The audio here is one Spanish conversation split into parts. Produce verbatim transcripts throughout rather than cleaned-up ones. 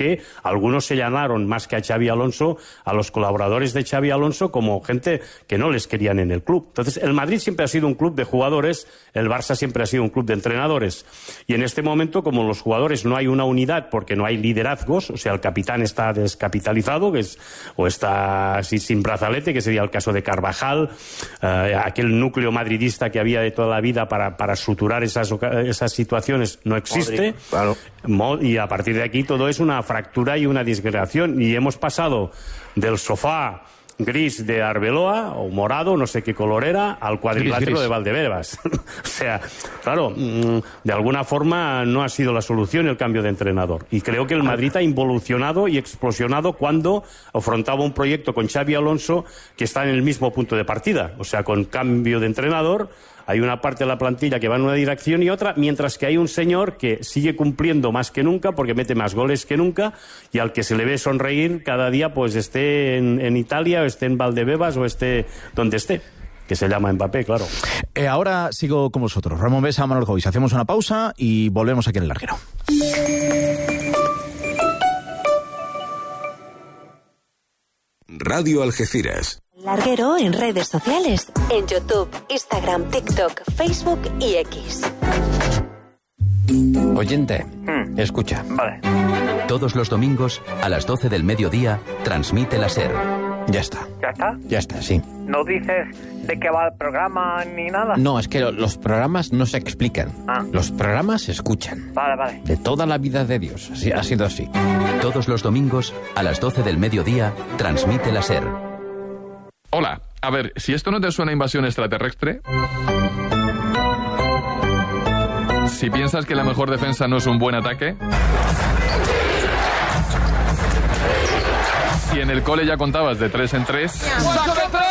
porque algunos señalaron, más que a Xavi Alonso, a los colaboradores de Xavi Alonso como gente que no les querían en el club. Entonces, el Madrid siempre ha sido un club de jugadores, el Barça siempre ha sido un club de entrenadores. Y en este momento, como los jugadores no hay una unidad porque no hay liderazgos, o sea, el capitán está descapitalizado, que es, o está así, sin brazalete, que sería el caso de Carvajal, eh, aquel núcleo madridista que había de toda la vida para, para suturar esas, esas situaciones no existe. Claro. Y a partir de aquí todo es una fractura y una disgregación. Y hemos pasado del sofá gris de Arbeloa, o morado, no sé qué color era, al cuadrilátero gris, gris. de Valdebebas. O sea, claro, de alguna forma no ha sido la solución el cambio de entrenador. Y creo que el Madrid ha involucionado y explosionado cuando afrontaba un proyecto con Xavi Alonso que está en el mismo punto de partida. O sea, con cambio de entrenador, hay una parte de la plantilla que va en una dirección y otra, mientras que hay un señor que sigue cumpliendo más que nunca porque mete más goles que nunca y al que se le ve sonreír cada día, pues esté en, en Italia o esté en Valdebebas o esté donde esté, que se llama Mbappé, claro. Eh, ahora sigo con vosotros. Ramón Besa, Manuel Jovis. Hacemos una pausa y volvemos aquí en El Larguero. Radio Algeciras. Larguero en redes sociales, en YouTube, Instagram, TikTok, Facebook y X. Oyente, mm. escucha. Vale. Todos los domingos, a las doce del mediodía, transmite la SER. Ya está. ¿Ya está? Ya está, sí. ¿No dices de qué va el programa ni nada? No, es que los programas no se explican. Ah. Los programas se escuchan. Vale, vale. De toda la vida de Dios. Así, ha sido así. Todos los domingos, a las doce del mediodía, transmite la SER. Hola, a ver, si esto no te suena a invasión extraterrestre... Si piensas que la mejor defensa no es un buen ataque... Si en el cole ya contabas de tres en tres... ¡Saca tres!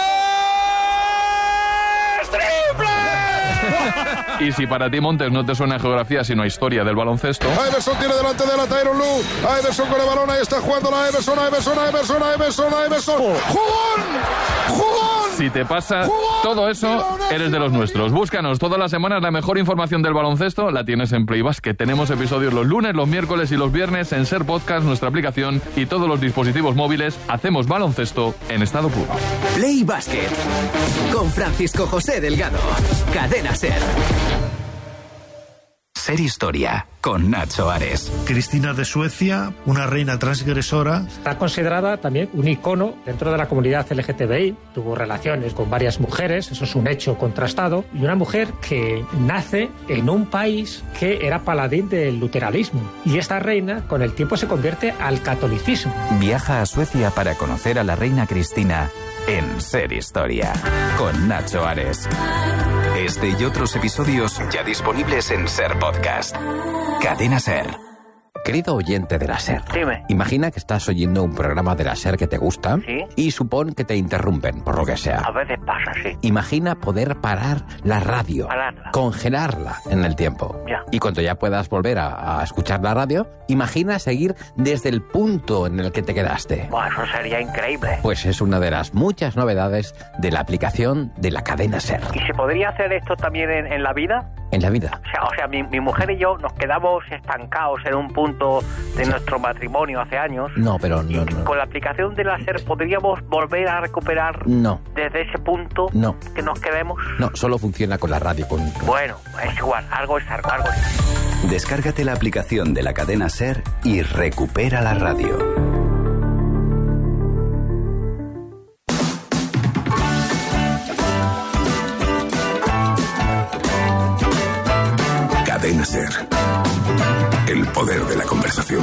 ¡Triple! Y si para ti, Montes, no te suena a geografía sino a historia del baloncesto... Iverson tiene delante de la Tyronn Lue. Iverson con el balón, ahí está jugando la Iverson, Iverson, Iverson, Iverson, Iverson. ¡Jugón! ¡Jugón! Si te pasa todo eso, eres de los nuestros. Búscanos todas las semanas la mejor información del baloncesto. La tienes en Play Basket. Tenemos episodios los lunes, los miércoles y los viernes en SER Podcast, nuestra aplicación y todos los dispositivos móviles. Hacemos baloncesto en estado puro. Play Basket con Francisco José Delgado. Cadena SER. SER Historia, con Nacho Ares. Cristina de Suecia, una reina transgresora. Está considerada también un icono dentro de la comunidad L G T B I. Tuvo relaciones con varias mujeres, eso es un hecho contrastado. Y una mujer que nace en un país que era paladín del luteranismo. Y esta reina, con el tiempo, se convierte al catolicismo. Viaja a Suecia para conocer a la reina Cristina en SER Historia, con Nacho Ares. Este y otros episodios ya disponibles en SER Podcast. Cadena SER. Querido oyente de la SER, dime. Imagina que estás oyendo un programa de la SER que te gusta, ¿sí? Y supón que te interrumpen, por lo que sea. A veces pasa, sí. Imagina poder parar la radio, Pararla. Congelarla en el tiempo. Ya. Y cuando ya puedas volver a, a escuchar la radio, imagina seguir desde el punto en el que te quedaste. Buah, eso sería increíble. Pues es una de las muchas novedades de la aplicación de la cadena SER. ¿Y se podría hacer esto también en, en la vida? En la vida. O sea, o sea mi, mi mujer y yo nos quedamos estancados en un punto de sí. nuestro matrimonio hace años. No, pero no, y no. Con la aplicación de la SER podríamos volver a recuperar no. desde ese punto no. que nos quedemos. No, solo funciona con la radio. Con... Bueno, es igual, algo es algo, algo es. Descárgate la aplicación de la cadena SER y recupera la radio. Cadena SER. El poder de la conversación.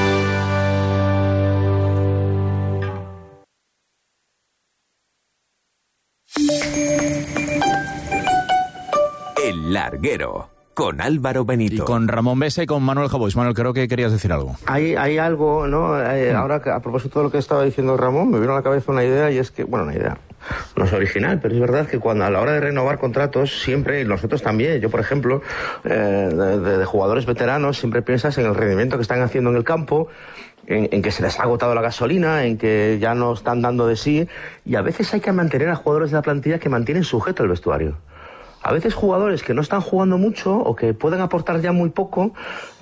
El Larguero, con Álvaro Benito. Y con Ramón Besa y con Manuel Jovis. Manuel, creo que querías decir algo. Hay, hay algo, ¿no? Eh, mm. Ahora, que, a propósito de lo que estaba diciendo Ramón, me vino a la cabeza una idea y es que, bueno, una idea, no es original, pero es verdad que cuando a la hora de renovar contratos, siempre, y nosotros también, yo por ejemplo, eh, de, de, de jugadores veteranos, siempre piensas en el rendimiento que están haciendo en el campo, En, en que se les ha agotado la gasolina, en que ya no están dando de sí, y a veces hay que mantener a jugadores de la plantilla que mantienen sujeto el vestuario. A veces jugadores que no están jugando mucho o que pueden aportar ya muy poco,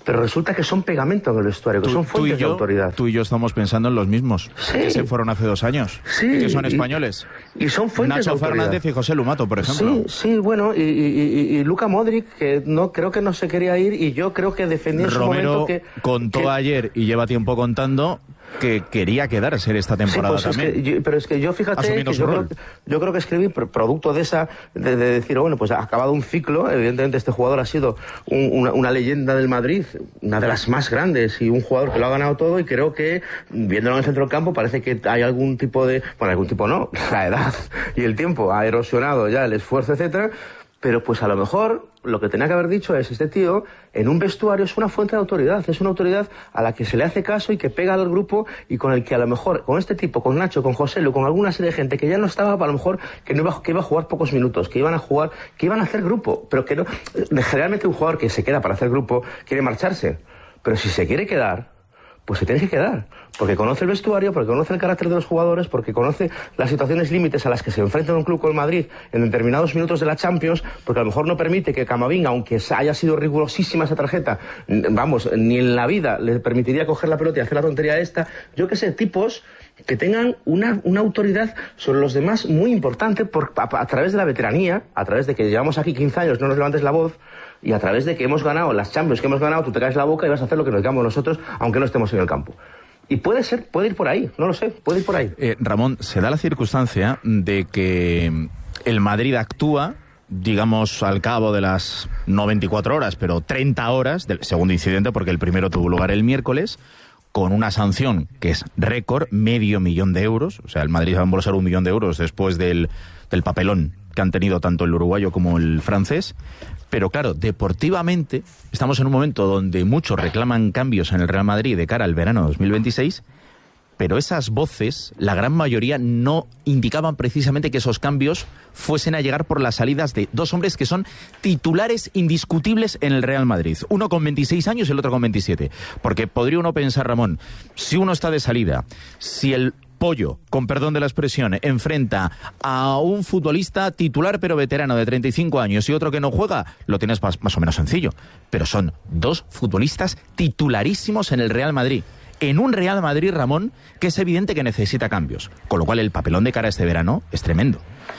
pero resulta que son pegamento en el vestuario, que tú, son fuentes yo, de autoridad. Tú y yo estamos pensando en los mismos, sí. que se fueron hace dos años, sí, que son españoles. Y, y son fuentes Nacho de autoridad. Fernández y José Lumato, por ejemplo. Sí, sí, bueno, y, y, y, y Luka Modric, que no creo que no se quería ir, y yo creo que defendía en su Romero momento que... contó que... ayer, y lleva tiempo contando, que quería quedarse esta temporada sí, pues también. Es que yo, pero es que yo, fíjate, que yo, creo, yo creo que escribí producto de esa, de, de decir, bueno, pues ha acabado un ciclo, evidentemente este jugador ha sido un, una, una leyenda del Madrid, una de las más grandes, y un jugador que lo ha ganado todo, y creo que, viéndolo en el centro del campo, parece que hay algún tipo de, bueno, algún tipo no, la edad y el tiempo ha erosionado ya el esfuerzo, etcétera. Pero pues a lo mejor lo que tenía que haber dicho es, este tío en un vestuario es una fuente de autoridad, es una autoridad a la que se le hace caso y que pega al grupo, y con el que a lo mejor, con este tipo, con Nacho, con José Lu, con alguna serie de gente que ya no estaba, a lo mejor que, no iba, que iba a jugar pocos minutos, que iban a jugar, que iban a hacer grupo, pero que no, generalmente un jugador que se queda para hacer grupo quiere marcharse, pero si se quiere quedar, pues se tiene que quedar, porque conoce el vestuario, porque conoce el carácter de los jugadores, porque conoce las situaciones límites a las que se enfrenta un club como el Madrid en determinados minutos de la Champions, porque a lo mejor no permite que Camavinga, aunque haya sido rigurosísima esa tarjeta, vamos, ni en la vida le permitiría coger la pelota y hacer la tontería esta. Yo qué sé, tipos que tengan una, una autoridad sobre los demás muy importante por, a, a través de la veteranía, a través de que llevamos aquí quince años, no nos levantes la voz, y a través de que hemos ganado las Champions que hemos ganado, tú te caes la boca y vas a hacer lo que nos digamos nosotros, aunque no estemos en el campo. Y puede ser, puede ir por ahí, no lo sé, puede ir por ahí. Eh, Ramón, se da la circunstancia de que el Madrid actúa, digamos, al cabo de las no veinticuatro horas, pero treinta horas del segundo incidente, porque el primero tuvo lugar el miércoles, con una sanción que es récord, medio millón de euros. O sea, el Madrid va a embolsar un millón de euros después del, del papelón que han tenido tanto el uruguayo como el francés. Pero claro, deportivamente estamos en un momento donde muchos reclaman cambios en el Real Madrid de cara al verano dos mil veintiséis, pero esas voces, la gran mayoría, no indicaban precisamente que esos cambios fuesen a llegar por las salidas de dos hombres que son titulares indiscutibles en el Real Madrid. Uno con veintiséis años y el otro con veintisiete. Porque podría uno pensar, Ramón, si uno está de salida, si el Pollo, con perdón de la expresión, enfrenta a un futbolista titular pero veterano de treinta y cinco años y otro que no juega, lo tienes más, más o menos sencillo. Pero son dos futbolistas titularísimos en el Real Madrid. En un Real Madrid, Ramón, que es evidente que necesita cambios. Con lo cual el papelón de cara a este verano es tremendo.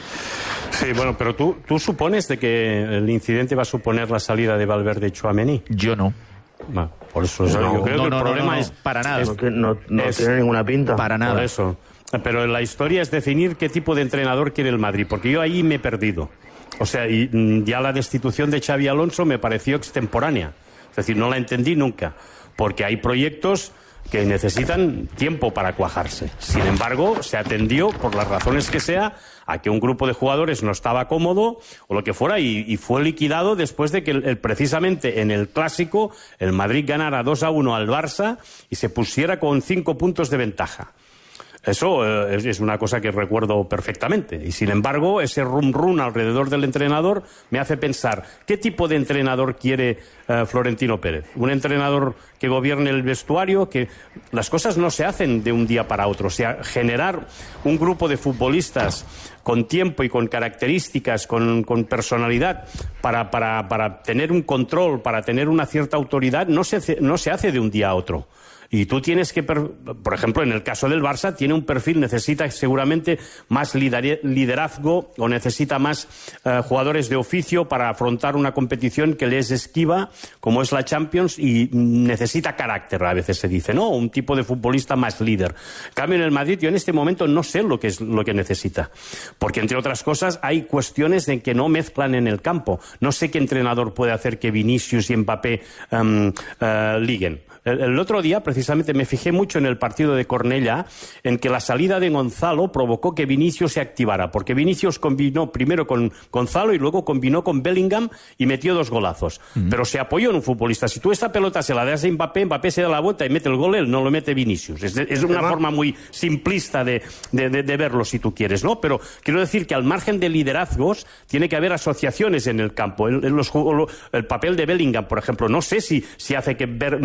Sí, bueno, pero tú, tú supones de que el incidente va a suponer la salida de Valverde y Tchouaméni. Yo no. Bueno, por eso, o sea, no, yo creo no, que no, el problema no, no, no, es... para nada. Es, no, no, no es, tiene ninguna pinta. Para nada. Por eso. Pero la historia es definir qué tipo de entrenador quiere el Madrid, porque yo ahí me he perdido. O sea, y ya la destitución de Xavi Alonso me pareció extemporánea. Es decir, no la entendí nunca, porque hay proyectos que necesitan tiempo para cuajarse. Sin embargo, se atendió, por las razones que sea, a que un grupo de jugadores no estaba cómodo o lo que fuera, y, y fue liquidado después de que el, el, precisamente en el Clásico el Madrid ganara dos a uno al Barça y se pusiera con cinco puntos de ventaja. Eso eh, es una cosa que recuerdo perfectamente. Y sin embargo, ese rum rum alrededor del entrenador me hace pensar, ¿qué tipo de entrenador quiere eh, Florentino Pérez? ¿Un entrenador que gobierne el vestuario? Que las cosas no se hacen de un día para otro. O sea, generar un grupo de futbolistas con tiempo y con características, con, con personalidad, para, para, para tener un control, para tener una cierta autoridad, no se, no se hace de un día a otro. Y tú tienes que, por ejemplo, en el caso del Barça, tiene un perfil, necesita seguramente más liderazgo o necesita más uh, jugadores de oficio para afrontar una competición que le es esquiva, como es la Champions, y necesita carácter, a veces se dice, ¿no? Un tipo de futbolista más líder. En cambio, en el Madrid, yo en este momento no sé lo que es lo que necesita. Porque, entre otras cosas, hay cuestiones de que no mezclan en el campo. No sé qué entrenador puede hacer que Vinicius y Mbappé um, uh, liguen. El, el otro día, precisamente, me fijé mucho en el partido de Cornellà, en que la salida de Gonzalo provocó que Vinicius se activara, porque Vinicius combinó primero con Gonzalo y luego combinó con Bellingham y metió dos golazos. Uh-huh. Pero se apoyó en un futbolista. Si tú esta pelota se la das a Mbappé, Mbappé se da la vuelta y mete el gol, él no lo mete Vinicius. Es, de, es una forma muy simplista de, de, de, de verlo, si tú quieres, ¿no? Pero quiero decir que al margen de liderazgos tiene que haber asociaciones en el campo. El, el, los, el papel de Bellingham, por ejemplo, no sé si, si hace que ver, mm,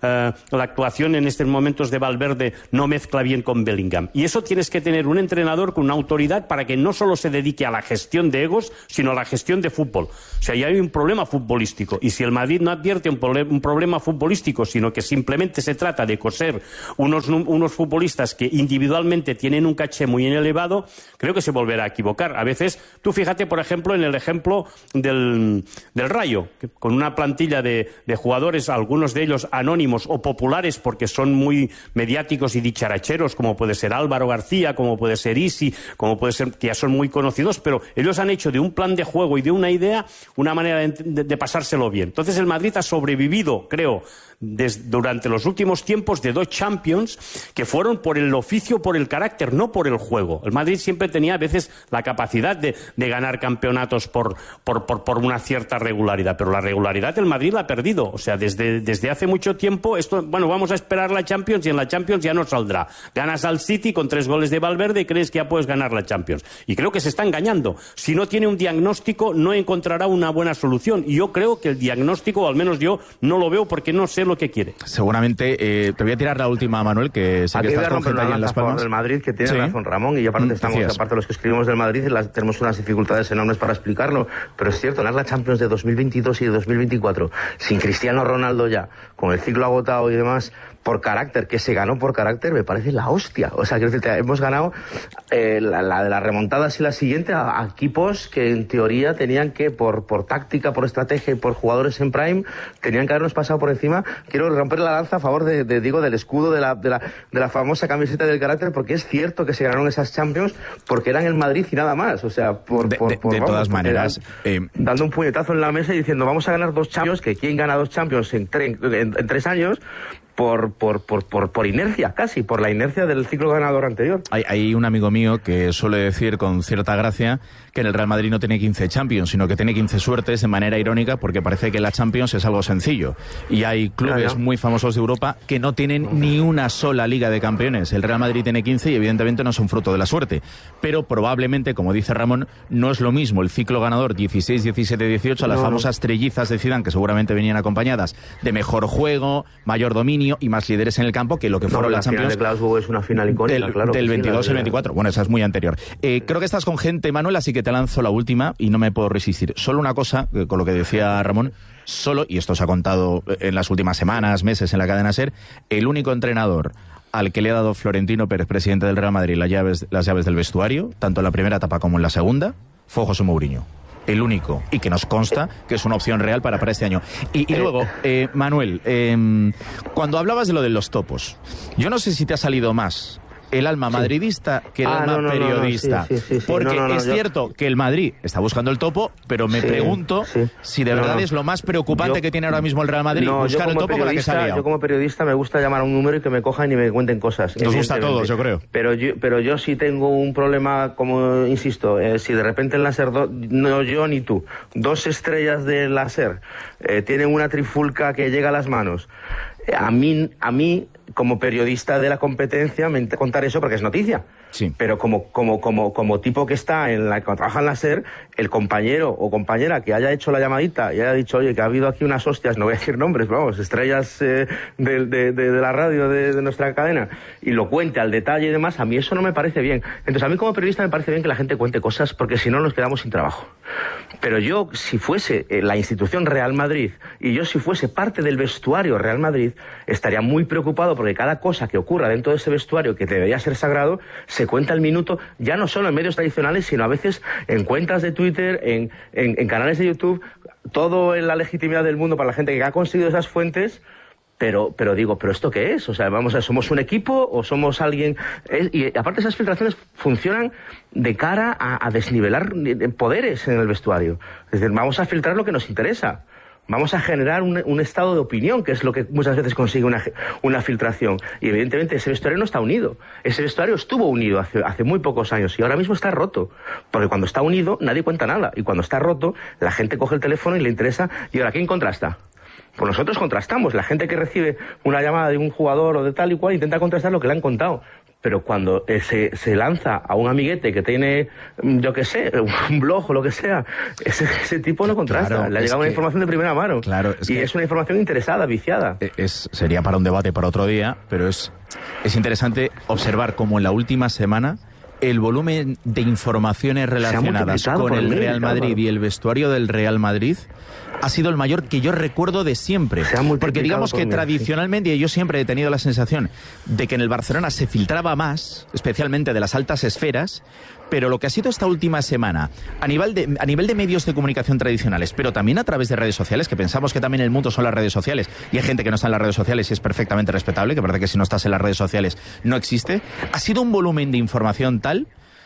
eh, la actuación en estos momentos de Valverde no mezcla bien con Bellingham. Y eso tienes que tener un entrenador con una autoridad para que no solo se dedique a la gestión de egos, sino a la gestión de fútbol. O sea, ya hay un problema futbolístico. Y si el Madrid no advierte un, proble- un problema futbolístico, sino que simplemente se trata de coser unos, unos futbolistas que individualmente tienen un caché muy elevado, creo que se volverá a equivocar. A veces, tú fíjate, por ejemplo, en el ejemplo del, del Rayo, que con una plantilla de, de jugadores, algunos de ellos anónimos o populares porque son muy mediáticos y dicharacheros, como puede ser Álvaro García, como puede ser Isi, como puede ser, que ya son muy conocidos, pero ellos han hecho de un plan de juego y de una idea una manera de, de, de pasárselo bien. Entonces el Madrid ha sobrevivido, creo, Des, durante los últimos tiempos de dos Champions que fueron por el oficio, por el carácter, no por el juego. El Madrid siempre tenía a veces la capacidad de, de ganar campeonatos por, por, por, por una cierta regularidad, pero la regularidad el Madrid la ha perdido. O sea, desde, desde hace mucho tiempo, esto, bueno, vamos a esperar la Champions y en la Champions ya no saldrá. Ganas al City con tres goles de Valverde y crees que ya puedes ganar la Champions. Y creo que se está engañando. Si no tiene un diagnóstico, no encontrará una buena solución. Y yo creo que el diagnóstico, o al menos yo, no lo veo porque no sé lo que quiere. Seguramente, eh, te voy a tirar la última, Manuel, que sé Aquí que estás con gente allá en Las Palmas. Del Madrid, que tiene sí. razón Ramón, y aparte mm, estamos, decías. aparte los que escribimos del Madrid, las, tenemos unas dificultades enormes para explicarlo, pero es cierto, ganar la Champions de dos mil veintidós y de dos mil veinticuatro, sin Cristiano Ronaldo ya, con el ciclo agotado y demás, por carácter, que se ganó por carácter, me parece la hostia. O sea, quiero decirte, hemos ganado eh, la, la de las remontadas y la siguiente a, a equipos que en teoría tenían que, por, por táctica, por estrategia y por jugadores en prime, tenían que habernos pasado por encima. Quiero romper la lanza a favor de, de digo, del escudo de la, de la, de la famosa camiseta del carácter, porque es cierto que se ganaron esas Champions porque eran el Madrid y nada más. O sea, por, de, por, de, por de vamos, todas maneras, eran, eh, dando un puñetazo en la mesa y diciendo vamos a ganar dos Champions, que quién gana dos Champions en, tre- en, en tres años. Por, por, por, por, por inercia, casi, por la inercia del ciclo ganador anterior. Hay, hay un amigo mío que suele decir con cierta gracia que en el Real Madrid no tiene quince Champions, sino que tiene quince suertes de manera irónica, porque parece que la Champions es algo sencillo. Y hay clubes claro. muy famosos de Europa que no tienen ni una sola Liga de Campeones. El Real Madrid tiene quince y evidentemente no son fruto de la suerte. Pero probablemente, como dice Ramón, no es lo mismo el ciclo ganador dieciséis, diecisiete, dieciocho, las no. famosas trellizas de Zidane, que seguramente venían acompañadas de mejor juego, mayor dominio y más líderes en el campo, que lo que fueron no, las la Champions final de Glasgow es una final icónica, del, claro. del veintidós sí, y el veinticuatro. Bueno, esa es muy anterior. Eh, creo que estás con gente, Manuel, así que te lanzo la última y no me puedo resistir. Solo una cosa, eh, con lo que decía Ramón, solo, y esto se ha contado en las últimas semanas, meses en la cadena SER, el único entrenador al que le ha dado Florentino Pérez, presidente del Real Madrid, las llaves, las llaves del vestuario, tanto en la primera etapa como en la segunda, fue José Mourinho. El único, y que nos consta que es una opción real para, para este año. Y, y luego, eh, Manuel, eh, cuando hablabas de lo de los topos, yo no sé si te ha salido más el alma sí. madridista que el ah, alma no, no, periodista. No, no, sí, sí, sí, porque no, no, no, es yo... cierto que el Madrid está buscando el topo, pero me sí, pregunto sí. si de verdad no, no. es lo más preocupante yo... que tiene ahora mismo el Real Madrid, no, buscar el topo con la que se ha liado. Yo como periodista me gusta llamar a un número y que me cojan y me cuenten cosas. Nos gusta a todos, yo creo. Pero yo, pero yo sí tengo un problema, como insisto, eh, si de repente el láser, do... no yo ni tú, dos estrellas de láser eh, tienen una trifulca que llega a las manos, eh, a mí, a mí como periodista de la competencia me intenta contar eso porque es noticia. Sí. Pero como, como, como, como tipo que está en la que trabaja en la SER, el compañero o compañera que haya hecho la llamadita y haya dicho, oye, que ha habido aquí unas hostias, no voy a decir nombres, vamos, estrellas eh, de, de, de, de la radio de, de nuestra cadena, y lo cuente al detalle y demás, a mí eso no me parece bien. Entonces a mí como periodista me parece bien que la gente cuente cosas, porque si no nos quedamos sin trabajo. Pero yo, si fuese eh, la institución Real Madrid, y yo si fuese parte del vestuario Real Madrid, estaría muy preocupado porque cada cosa que ocurra dentro de ese vestuario, que debería ser sagrado, se cuenta al minuto, ya no solo en medios tradicionales, sino a veces en cuentas de Twitter, en, en, en canales de YouTube, todo en la legitimidad del mundo para la gente que ha conseguido esas fuentes. Pero, pero digo, ¿pero esto qué es? O sea, vamos a, ¿somos un equipo o somos alguien? Es, y aparte esas filtraciones funcionan de cara a, a desnivelar poderes en el vestuario. Es decir, vamos a filtrar lo que nos interesa. Vamos a generar un, un estado de opinión, que es lo que muchas veces consigue una, una filtración. Y evidentemente ese vestuario no está unido. Ese vestuario estuvo unido hace, hace muy pocos años y ahora mismo está roto. Porque cuando está unido nadie cuenta nada. Y cuando está roto, la gente coge el teléfono y le interesa. ¿Y ahora quién contrasta? Pues nosotros contrastamos. La gente que recibe una llamada de un jugador o de tal y cual intenta contrastar lo que le han contado. Pero cuando eh, se, se lanza a un amiguete que tiene, yo qué sé, un blog o lo que sea, ese, ese tipo no contrasta. Claro, le ha llegado una que, información de primera mano. Claro, es y que es una información interesada, viciada. Es, sería para un debate para otro día, pero es, es interesante observar cómo en la última semana el volumen de informaciones relacionadas con el Real Madrid y el vestuario del Real Madrid ha sido el mayor que yo recuerdo de siempre. Porque digamos que tradicionalmente, yo siempre he tenido la sensación de que en el Barcelona se filtraba más, especialmente de las altas esferas, pero lo que ha sido esta última semana, a nivel de, a nivel de medios de comunicación tradicionales, pero también a través de redes sociales, que pensamos que también el mundo son las redes sociales, y hay gente que no está en las redes sociales y es perfectamente respetable, que es verdad que si no estás en las redes sociales no existe, ha sido un volumen de información tal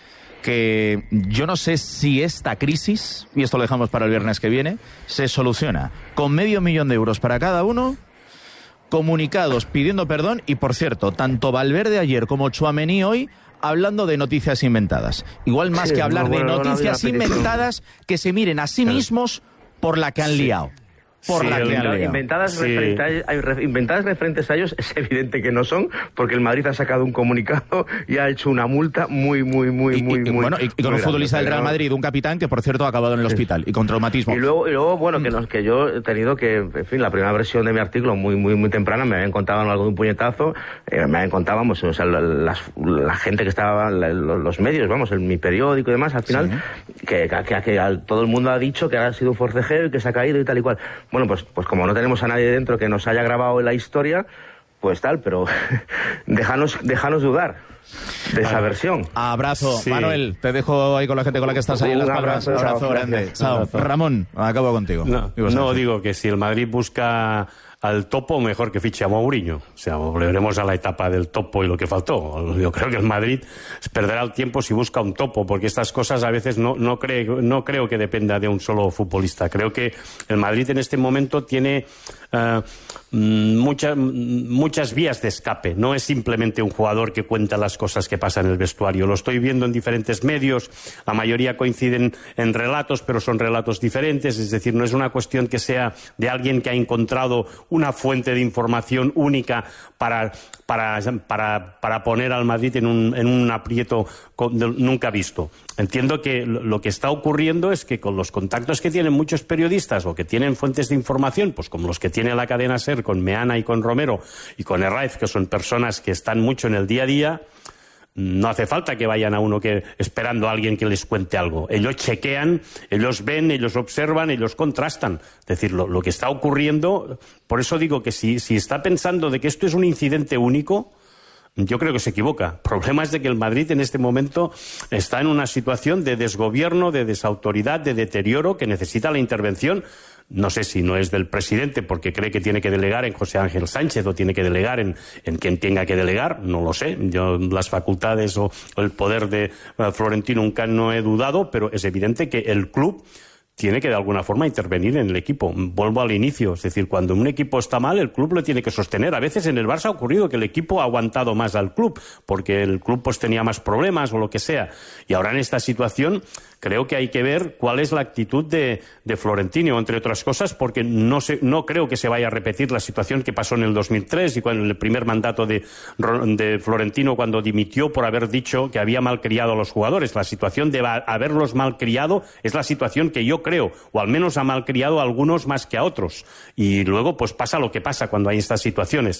que yo no sé si esta crisis, y esto lo dejamos para el viernes que viene, se soluciona con medio millón de euros para cada uno, comunicados pidiendo perdón, y por cierto, tanto Valverde ayer como Tchouaméni hoy hablando de noticias inventadas. Igual más sí, que hablar no, bueno, de noticias no inventadas, que se miren a sí claro. mismos por la que han sí. liado. Por sí, la que han inventadas, sí. referentes a, inventadas referentes a ellos es evidente que no son, porque el Madrid ha sacado un comunicado y ha hecho una multa muy, muy, muy, y, muy, y, muy... Bueno, y, y con un futbolista del Real Madrid, un capitán que, por cierto, ha acabado en el hospital y con traumatismo. Y luego, y luego bueno, que, nos, que yo he tenido que, en fin, la primera versión de mi artículo, muy, muy, muy temprana, me habían contado algo de un puñetazo, eh, me habían contado, vamos, o sea, la, la, la gente que estaba, la, los medios, vamos, en mi periódico y demás, al final, sí. que, que, que, que todo el mundo ha dicho que ha sido un forcejeo y que se ha caído y tal y cual. Bueno, pues, pues como no tenemos a nadie dentro que nos haya grabado la historia, pues tal, pero déjanos, déjanos dudar de esa versión. Abrazo. Sí. Manuel, te dejo ahí con la gente con la que estás ahí en Las Palmas. Abrazo, abrazo grande. Chao. Ramón, acabo contigo. No, no digo que si el Madrid busca al topo, mejor que fiche a Mourinho. O sea, volveremos a la etapa del topo y lo que faltó. Yo creo que el Madrid perderá el tiempo si busca un topo, porque estas cosas a veces no, no, creo, no creo que dependa de un solo futbolista. Creo que el Madrid en este momento tiene uh, muchas, muchas vías de escape. No es simplemente un jugador que cuenta las cosas que pasan en el vestuario. Lo estoy viendo en diferentes medios. La mayoría coinciden en relatos, pero son relatos diferentes. Es decir, no es una cuestión que sea de alguien que ha encontrado una fuente de información única para, para, para, para poner al Madrid en un, en un aprieto nunca visto. Entiendo que lo que está ocurriendo es que con los contactos que tienen muchos periodistas o que tienen fuentes de información, pues como los que tiene la cadena SER con Meana y con Romero y con Herraiz, que son personas que están mucho en el día a día, no hace falta que vayan a uno que esperando a alguien que les cuente algo. Ellos chequean, ellos ven, ellos observan, ellos contrastan. Es decir, lo, lo que está ocurriendo, por eso digo que si, si está pensando de que esto es un incidente único, yo creo que se equivoca. El problema es de que el Madrid en este momento está en una situación de desgobierno, de desautoridad, de deterioro, que necesita la intervención. No sé si no es del presidente porque cree que tiene que delegar en José Ángel Sánchez o tiene que delegar en, en quien tenga que delegar, no lo sé. Yo las facultades o el poder de uh, Florentino nunca no he dudado, pero es evidente que el club tiene que de alguna forma intervenir en el equipo. Vuelvo al inicio, es decir, cuando un equipo está mal, el club lo tiene que sostener. A veces en el Barça ha ocurrido que el equipo ha aguantado más al club, porque el club pues tenía más problemas o lo que sea. Y ahora en esta situación creo que hay que ver cuál es la actitud de, de Florentino, entre otras cosas, porque no, se, no creo que se vaya a repetir la situación que pasó en el dos mil tres y cuando en el primer mandato de, de Florentino, cuando dimitió por haber dicho que había malcriado a los jugadores. La situación de haberlos malcriado es la situación que yo creo, o al menos ha malcriado a algunos más que a otros. Y luego pues pasa lo que pasa cuando hay estas situaciones.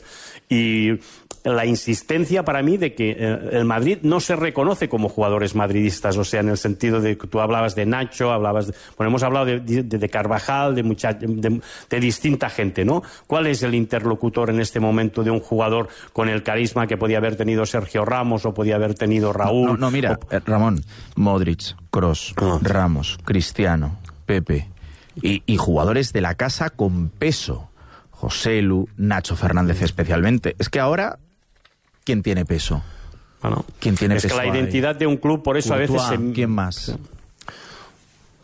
Y la insistencia para mí de que eh, el Madrid no se reconoce como jugadores madridistas, o sea, en el sentido de que tú hablabas de Nacho, hablabas de, bueno, hemos hablado de, de, de Carvajal, de, mucha, de, de distinta gente, ¿no? ¿Cuál es el interlocutor en este momento de un jugador con el carisma que podía haber tenido Sergio Ramos o podía haber tenido Raúl? No, no, no mira, o... Ramón, Modric, Kroos, oh. Ramos, Cristiano, Pepe y, y jugadores de la casa con peso. Joselu, Nacho Fernández especialmente. Es que ahora, ¿quién tiene peso? Bueno, ¿Quién tiene es peso que la ahí? Identidad de un club, por eso Courtois, a veces... Se... ¿Quién más?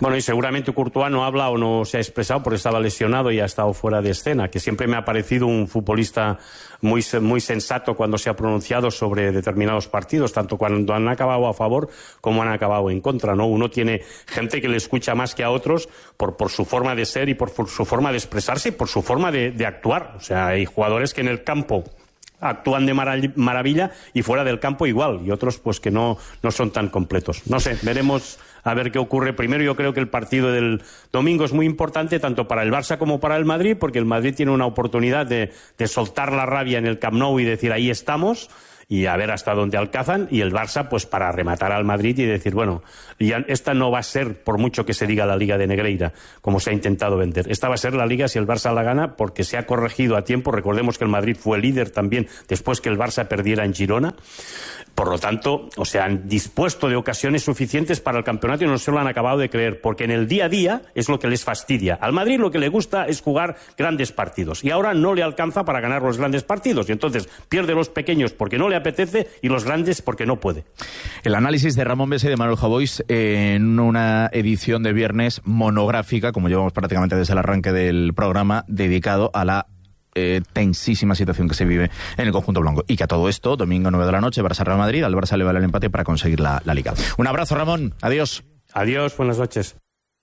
Bueno, y seguramente Courtois no habla o no se ha expresado porque estaba lesionado y ha estado fuera de escena, que siempre me ha parecido un futbolista muy, muy sensato cuando se ha pronunciado sobre determinados partidos, tanto cuando han acabado a favor como han acabado en contra, ¿no? Uno tiene gente que le escucha más que a otros por, por su forma de ser y por, por su forma de expresarse y por su forma de, de actuar. O sea, hay jugadores que en el campo actúan de maravilla y fuera del campo igual, y otros pues que no, no son tan completos. No sé, veremos a ver qué ocurre. Primero, yo creo que el partido del domingo es muy importante tanto para el Barça como para el Madrid, porque el Madrid tiene una oportunidad de, de soltar la rabia en el Camp Nou y decir ahí estamos, y a ver hasta dónde alcanzan, y el Barça pues para rematar al Madrid y decir, bueno, ya esta no va a ser, por mucho que se diga la Liga de Negreira, como se ha intentado vender, esta va a ser la Liga si el Barça la gana, porque se ha corregido a tiempo. Recordemos que el Madrid fue líder también después que el Barça perdiera en Girona. Por lo tanto, o sea, han dispuesto de ocasiones suficientes para el campeonato y no se lo han acabado de creer, porque en el día a día es lo que les fastidia. Al Madrid lo que le gusta es jugar grandes partidos, y ahora no le alcanza para ganar los grandes partidos, y entonces pierde los pequeños porque no le apetece y los grandes porque no puede. El análisis de Ramón Besa y de Manuel Javois en una edición de viernes monográfica, como llevamos prácticamente desde el arranque del programa, dedicado a la Eh, tensísima situación que se vive en el conjunto blanco, y que a todo esto, domingo nueve de la noche, Barça Real Madrid, al Barça le vale el empate para conseguir la, la Liga. Un abrazo, Ramón, adiós. Adiós, buenas noches.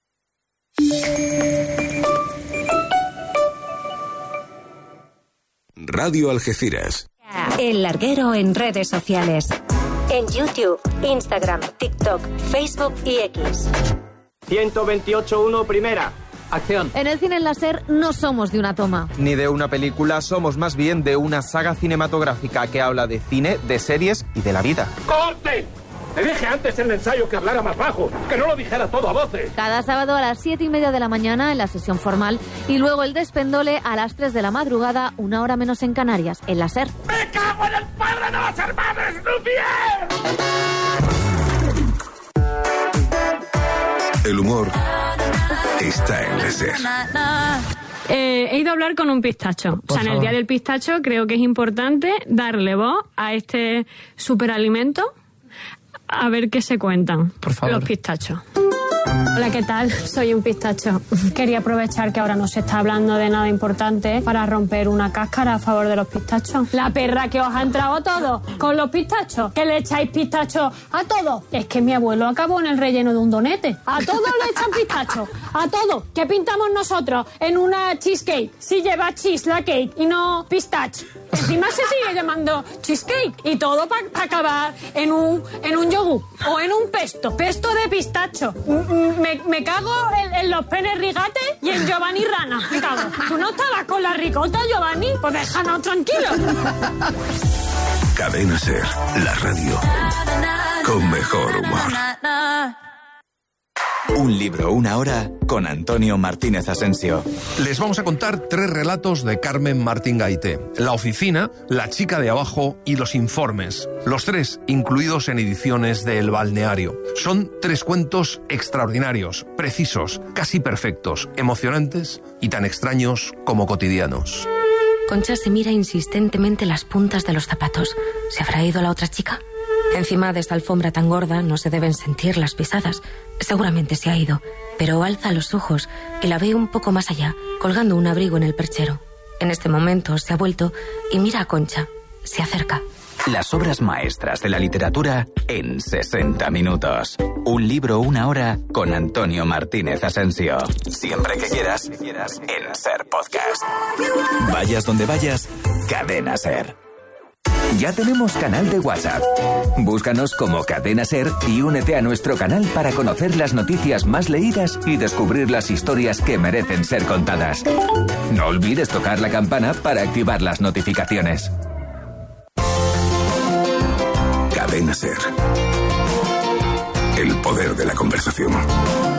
Radio Algeciras. El Larguero en redes sociales. En YouTube, Instagram, TikTok, Facebook y X. ciento veintiocho punto uno, primera. Acción. En el cine en láser no somos de una toma. Ni de una película, somos más bien de una saga cinematográfica que habla de cine, de series y de la vida. ¡Corte! Te dije antes en el ensayo que hablara más bajo, que no lo dijera todo a voces. Cada sábado a las siete y media de la mañana en la sesión formal, y luego el despendole a las tres de la madrugada, una hora menos en Canarias, en láser. ¡Me cago en el padre de los hermanos Lumière! El humor está en la SER. Eh, he ido a hablar con un pistacho. Por o sea, en el día del pistacho creo que es importante darle voz a este superalimento, a ver qué se cuentan Por favor. los pistachos. Hola, ¿qué tal? Soy un pistacho. Quería aprovechar que ahora no se está hablando de nada importante para romper una cáscara a favor de los pistachos. La perra que os ha entrado a todos con los pistachos, que le echáis pistachos a todos. Es que mi abuelo acabó en el relleno de un donete. A todos le echan pistachos. A todos. ¿Qué pintamos nosotros en una cheesecake? Si lleva cheese la cake y no pistache. Encima se sigue llamando cheesecake. Y todo para pa acabar en un, en un yogur o en un pesto. Pesto de pistacho. Me, me cago en, en los penes rigates y en Giovanni Rana. Me cago. ¿Tú no estabas con la ricota, Giovanni? Pues déjanos tranquilos. Cadena SER, la radio con mejor humor. Un libro, una hora, con Antonio Martínez Asensio. Les vamos a contar tres relatos de Carmen Martín Gaité. La oficina, La chica de abajo y Los informes. Los tres incluidos en ediciones de El Balneario. Son tres cuentos extraordinarios, precisos, casi perfectos, emocionantes y tan extraños como cotidianos. Concha se mira insistentemente las puntas de los zapatos. ¿Se habrá ido la otra chica? Encima de esta alfombra tan gorda no se deben sentir las pisadas. Seguramente se ha ido, pero alza los ojos y la ve un poco más allá, colgando un abrigo en el perchero. En este momento se ha vuelto y mira a Concha. Se acerca. Las obras maestras de la literatura en sesenta minutos. Un libro, una hora, con Antonio Martínez Asensio. Siempre que quieras, en SER Podcast. Vayas donde vayas, Cadena SER. Ya tenemos canal de WhatsApp. Búscanos como Cadena SER y únete a nuestro canal para conocer las noticias más leídas y descubrir las historias que merecen ser contadas. No olvides tocar la campana para activar las notificaciones. Cadena SER. El poder de la conversación.